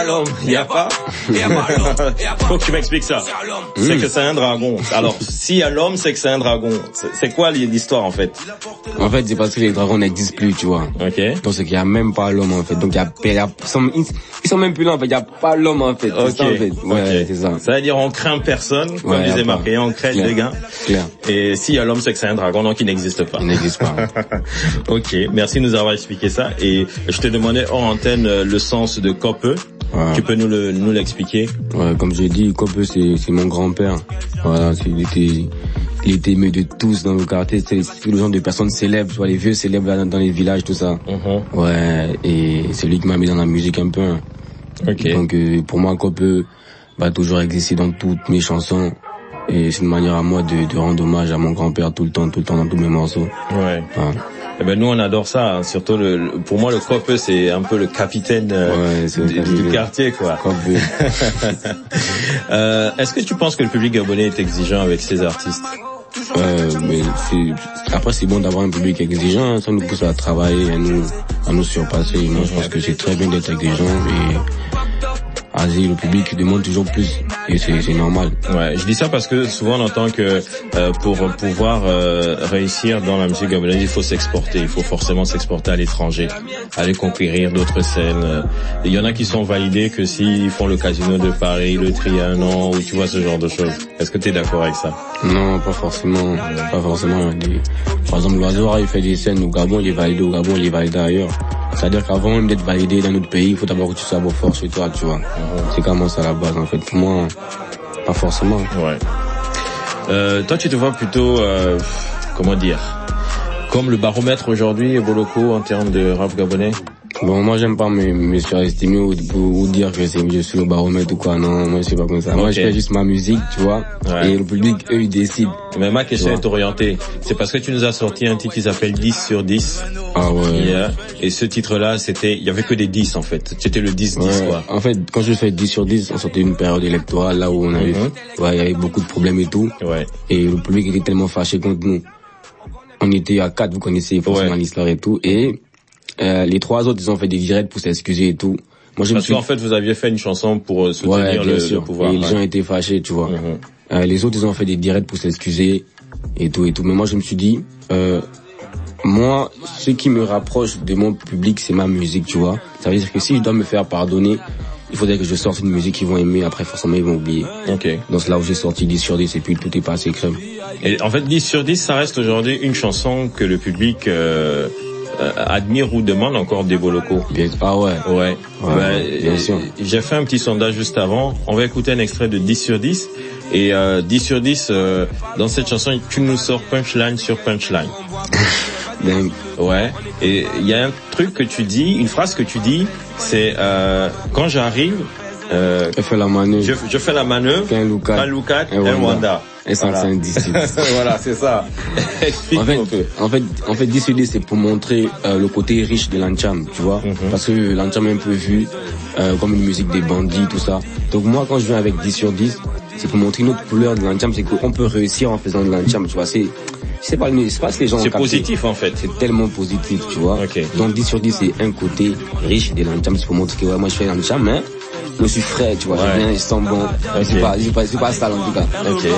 l'homme, y a pas. Faut que tu m'expliques ça. C'est que c'est un dragon. Alors, s'il y a l'homme, c'est que c'est un dragon. C'est quoi l'histoire, en fait? En fait, c'est parce que les dragons n'existent plus, tu vois. Ok. Donc, c'est qu'il y a même pas l'homme, en fait. Donc, ils sont même plus là, en fait. Il y a pas l'homme, en fait. Ok. C'est ça, en fait. Ouais, c'est ça. Ça veut dire on craint personne, comme disait Marquet, on craint les gars. Clair. Et s'il y a l'homme, c'est que c'est un dragon, donc il n'existe pas. Il n'existe pas. Ok, merci de nous avoir expliqué ça. Et je te demandais hors antenne le sens de Koppe. Ouais. Tu peux nous l'expliquer? Ouais, comme j'ai dit, Koppe, c'est mon grand-père. Voilà, il était aimé de tous dans le quartier. C'est le genre de personnes célèbres, tu vois, les vieux célèbres là, dans les villages, tout ça. Ouais, et c'est lui qui m'a mis dans la musique un peu. Hein. Ok. Donc pour moi, Koppe va toujours exister dans toutes mes chansons. Et c'est une manière à moi de rendre hommage à mon grand-père tout le temps dans tous mes morceaux. Ouais. Eh ben nous on adore ça, hein. Surtout pour moi le Koppe c'est un peu le capitaine du quartier quoi. Est-ce que tu penses que le public gabonais est exigeant avec ses artistes? Mais après c'est bon d'avoir un public exigeant, ça nous pousse à travailler, à nous surpasser. Moi je pense que c'est très bien d'être exigeant et le public demande toujours plus et c'est normal. Ouais, je dis ça parce que souvent on entend que pour pouvoir réussir dans la musique gabonaise, il faut s'exporter, il faut forcément s'exporter à l'étranger, aller conquérir d'autres scènes. Il y en a qui sont validés que s'ils font le Casino de Paris, le Trianon ou tu vois ce genre de choses. Est-ce que tu es d'accord avec ça? Non, pas forcément. Par exemple, l'Oiseau il fait des scènes au Gabon, il est validé au Gabon, il est validé ailleurs. C'est-à-dire qu'avant même d'être validé dans notre pays, il faut d'abord que tu sois fort chez toi, tu vois. C'est comment ça à la base, en fait. Pour moi, pas forcément. Ouais. Toi, tu te vois plutôt, comment dire, comme le baromètre aujourd'hui, Boloko, en termes de rap gabonais? Bon, moi, j'aime pas me surestimer ou dire que je suis le baromètre ou quoi. Non, moi, je suis pas comme ça. Okay. Moi, je fais juste ma musique, tu vois. Ouais. Et le public, eux, ils décident. Mais ma question est orientée. C'est parce que tu nous as sorti un titre qui s'appelle 10 sur 10. Ah ouais. Et ce titre-là, il y avait que des 10, en fait. C'était le 10-10, quoi. En fait, quand je fais 10 sur 10, on sortait une période électorale, là où on avait, il y avait beaucoup de problèmes et tout. Ouais. Et le public était tellement fâché contre nous. On était à 4, vous connaissez forcément l'histoire et tout. Et, les 3 autres, ils ont fait des directs pour s'excuser et tout. Moi, parce qu'en fait, vous aviez fait une chanson pour soutenir le pouvoir. Et les gens étaient fâchés, tu vois. Les autres, ils ont fait des directs pour s'excuser et tout. Mais moi, je me suis dit, moi, ce qui me rapproche de mon public, c'est ma musique, tu vois. Ça veut dire que si je dois me faire pardonner, il faudrait que je sorte une musique qu'ils vont aimer, après forcément ils vont oublier. Ok. Donc c'est là où j'ai sorti 10 sur 10 et puis tout est passé crème. Et en fait, 10 sur 10, ça reste aujourd'hui une chanson que le public admire ou demande encore des Boloko. Ah ouais. Ouais. Bien sûr. J'ai fait un petit sondage juste avant. On va écouter un extrait de 10 sur 10. Et 10 sur 10, dans cette chanson, tu nous sors punchline sur punchline. Ouais. Et il y a un truc que tu dis, une phrase que tu dis, c'est quand j'arrive, je fais la manœuvre. Je fais la manœuvre. Un Lukat, un Wanda. Et 5 10. Voilà, c'est ça. En fait, 10 sur 10, c'est pour montrer le côté riche de l'Ancham, tu vois. Parce que l'Ancham est un peu vu comme une musique des bandits, tout ça. Donc moi, quand je viens avec 10 sur 10, c'est pour montrer une autre couleur de l'Ancham, c'est qu'on peut réussir en faisant de l'Ancham, tu vois. C'est pas que les gens c'est positif, en fait. C'est tellement positif, tu vois. Okay. Donc 10 sur 10, c'est un côté riche de l'Ancham, c'est pour montrer que moi je fais l'Ancham, mais je suis frais, tu vois. Je viens, je sens bon. C'est pas sale en tout cas. Okay.